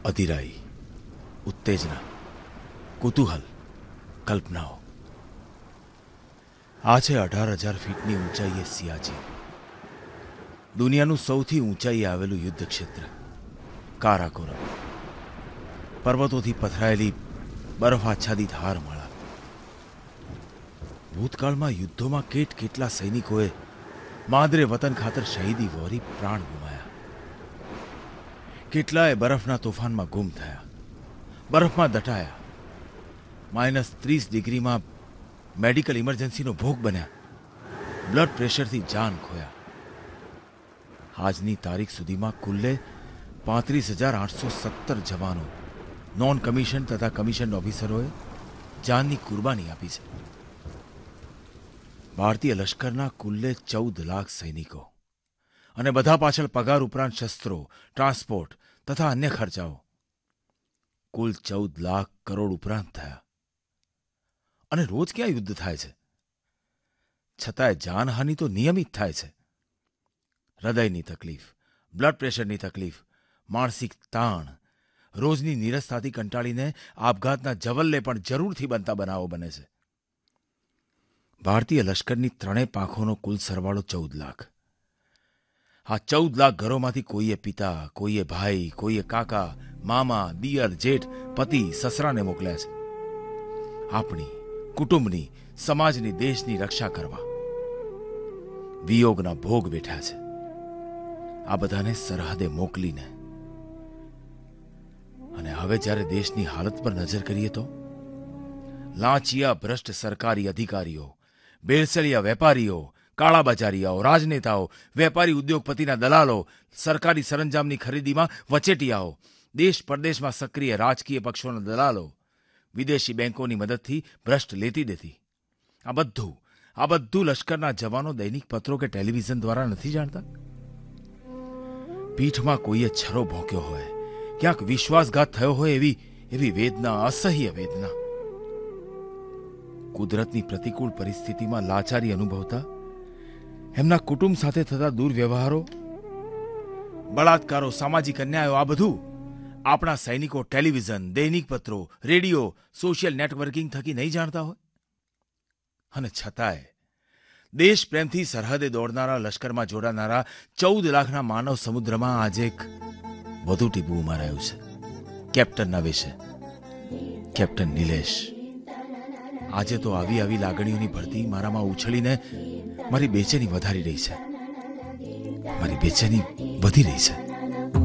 અધિરાઈ, ઉત્તેજના, કુતૂહલ, કલ્પનાઓ. આ છે 18,000 ફીટની ઊંચાઈએ સિયાચીન, દુનિયાનું સૌથી ઊંચાઈએ આવેલું યુદ્ધ ક્ષેત્ર કારાકોરમ. પર્વતોથી પથરાયેલી બરફ આચ્છાદિત હારમાળા. ભૂતકાળમાં યુદ્ધોમાં કેટલા સૈનિકોએ માદરે વતન ખાતર શહીદી વહોરી પ્રાણ ગુમાયા. કેટલાય બરફના તોફાનમાં ગુમ થયા, બરફમાં દટાયા, -30 ડિગ્રીમાં મેડિકલ ઇમરજન્સીનો ભોગ બન્યા, બ્લડ પ્રેશરથી જાન ખોયા. આજની તારીખ સુધીમાં કુલ્લે 35,817 જવાનો, નોન કમિશન તથા કમિશન ઓફિસરોએ જાનની કુરબાની આપી છે. ભારતીય લશ્કરના કુલ્લે 14 લાખ સૈનિકો, અને બધા પાછળ પગાર ઉપરાંત શસ્ત્રો, ટ્રાન્સપોર્ટ તથા અન્ય ખર્ચાઓ. કુલ 14 લાખ કરોડ ઉપરાંત થયા. અને રોજ ક્યાં યુદ્ધ થાય છે? છતાંય જાનહાનિ તો નિયમિત થાય છે. હૃદયની તકલીફ, બ્લડ પ્રેશરની તકલીફ, માનસિક તાણ, રોજની નીરસતાથી કંટાળીને આપઘાતના જવલ્લે પણ જરૂરથી બનતા બનાવો બને છે. ભારતીય લશ્કરની 3 પાંખોનો કુલ સરવાળો 14 લાખ. આ 14 લાખ ઘરોમાંથી કોઈએ પિતા, કોઈએ ભાઈ, કોઈએ કાકા, મામા, દિયર, જેઠ, પતિ, સસરાને મોકલ્યા છે. આપણી, કુટુંબની, સમાજની, દેશની રક્ષા કરવા વિયોગના ભોગ બેઠા છે. આ બધાને સરહદે મોકલીને. અને હવે જ્યારે દેશની હાલત પર નજર કરીએ તો લાંચિયા ભ્રષ્ટ સરકારી અધિકારીઓ, ભેળસેળિયા વેપારીઓ, કાળાબજારીયાઓ, રાજનેતાઓ, વેપારી ઉદ્યોગપતિના દલાલો, સરકારી સરંજામની ખરીદીમાં વચેટિયાઓ, દેશ પરદેશમાં સક્રિય રાજકીય પક્ષોના દલાલો, વિદેશી બેંકોની મદદથી ભ્રષ્ટ લેતી દેતી. આ બધું લશ્કરના જવાનો દૈનિક પત્રો કે ટેલિવિઝન દ્વારા નથી જાણતા. પીઠમાં કોઈએ છરો ભોંક્યો હોય, ક્યાંક વિશ્વાસઘાત થયો હોય એવી વેદના, અસહ્ય વેદના. કુદરતની પ્રતિકૂળ પરિસ્થિતિમાં લાચારી અનુભવતા એમના કુટુંબ સાથે થતા દુર્વ્યવહારો, બળાત્કારો, સામાજિક અન્યાયો, આ બધું આપણા સૈનિકો ટેલિવિઝન, દૈનિક પત્રો, રેડિયો, સોશિયલ નેટવર્કિંગ થકી નહીં જાણતા હોય. અને છતાંય દેશ પ્રેમથી સરહદે દોડનારા, લશ્કરમાં જોડાનારા 14 લાખના માનવ સમુદ્રમાં આજે એક વધુ ટીપું ઉમારાયું છે કેપ્ટનના વિશે. કેપ્ટન નિલેશ. આજે તો આવી લાગણીઓની ભરતી મારામાં ઉછળીને મારી બેચેની વધારી રહી છે, મારી બેચેની વધી રહી છે.